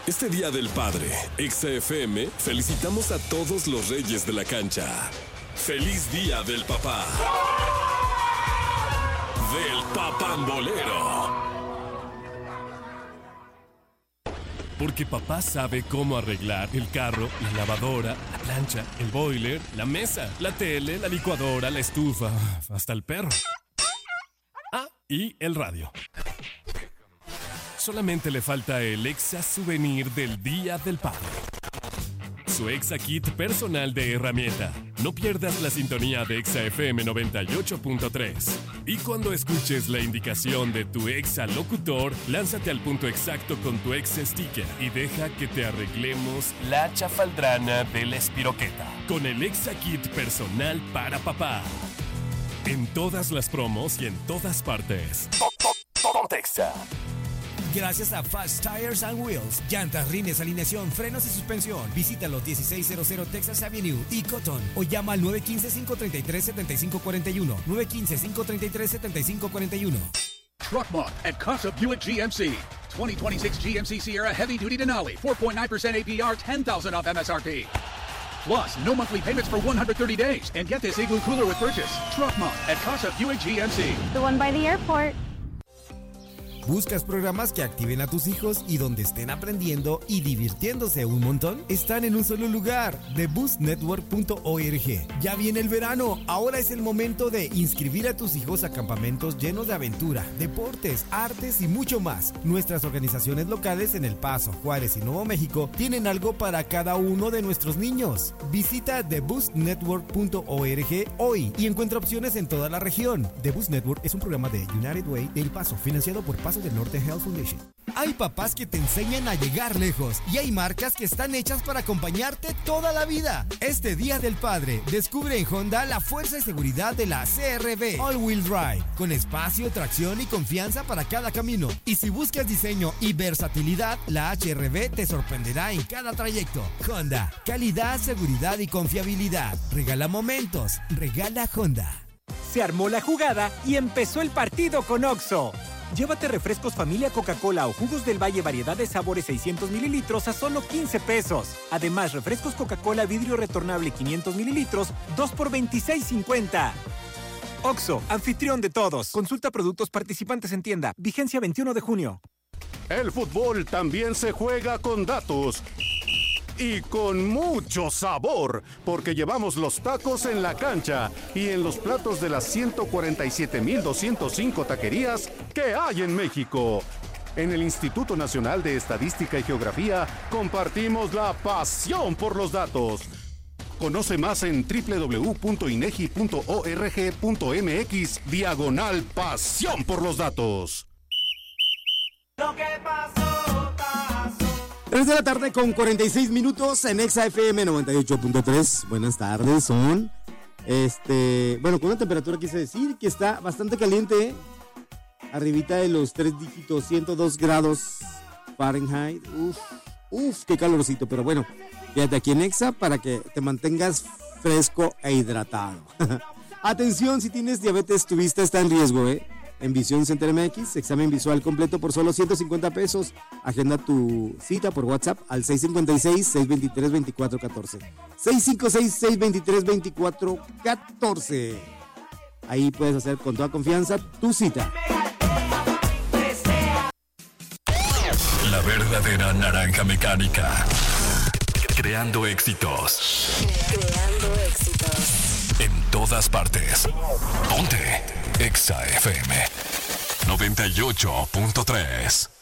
Este Día del Padre, Exa FM, felicitamos a todos los reyes de la cancha. ¡Feliz Día del Papá! ¡Del Papambolero! Porque papá sabe cómo arreglar el carro, la lavadora, la plancha, el boiler, la mesa, la tele, la licuadora, la estufa, hasta el perro. Ah, y el radio. Solamente le falta el Exa Souvenir del Día del Padre. Su Exa Kit personal de herramienta. No pierdas la sintonía de Exa FM 98.3. Y cuando escuches la indicación de tu Exa locutor, lánzate al punto exacto con tu Exa sticker y deja que te arreglemos la chafaldrana de la espiroqueta. Con el Exa Kit personal para papá. En todas las promos y en todas partes. Ponte Exa. Gracias a Fast Tires and Wheels, llantas, rines, alineación, frenos y suspensión. Visita los 1600 Texas Avenue y Cotton o llama al 915-533-7541. 915-533-7541. Truck Month at Casa Buick GMC. 2026 GMC Sierra Heavy Duty Denali, 4.9% APR, $10,000 off MSRP. Plus, no monthly payments for 130 days. And get this Igloo cooler with purchase. Truck Month at Casa Buick GMC. The one by the airport. ¿Buscas programas que activen a tus hijos y donde estén aprendiendo y divirtiéndose un montón? Están en un solo lugar, theboostnetwork.org. Ya viene el verano, ahora es el momento de inscribir a tus hijos a campamentos llenos de aventura, deportes, artes y mucho más. Nuestras organizaciones locales en El Paso, Juárez y Nuevo México tienen algo para cada uno de nuestros niños. Visita theboostnetwork.org hoy y encuentra opciones en toda la región. The Boost Network es un programa de United Way de El Paso, financiado por Paso del Norte Health Foundation. Hay papás que te enseñan a llegar lejos y hay marcas que están hechas para acompañarte toda la vida. Este Día del Padre, descubre en Honda la fuerza y seguridad de la CR-V All Wheel Drive, con espacio, tracción y confianza para cada camino. Y si buscas diseño y versatilidad, la HR-V te sorprenderá en cada trayecto. Honda, calidad, seguridad y confiabilidad. Regala momentos, regala Honda. Se armó la jugada y empezó el partido con Oxxo. Llévate refrescos familia Coca-Cola o jugos del Valle variedad de sabores 600 mililitros a solo 15 pesos. Además, refrescos Coca-Cola vidrio retornable 500 mililitros, 2 por 26.50. Oxxo, anfitrión de todos. Consulta productos participantes en tienda. Vigencia 21 de junio. El fútbol también se juega con datos. Y con mucho sabor, porque llevamos los tacos en la cancha y en los platos de las 147,205 taquerías que hay en México. En el Instituto Nacional de Estadística y Geografía compartimos la pasión por los datos. Conoce más en www.inegi.org.mx/pasión por los datos. Lo que pasó. 3 de la tarde con 46 minutos en Exa FM 98.3. Buenas tardes, son bueno, con una temperatura quise decir que está bastante caliente, arribita de los 3 dígitos, 102 grados Fahrenheit. Uf, qué calorcito, pero bueno, quédate aquí en Exa para que te mantengas fresco e hidratado. Atención, si tienes diabetes, tu vista está en riesgo, En Visión Center MX, examen visual completo por solo 150 pesos. Agenda tu cita por WhatsApp al 656-623-2414. 656-623-2414. Ahí puedes hacer con toda confianza tu cita. La verdadera naranja mecánica. Creando éxitos. En todas partes. Ponte Exa FM 98.3.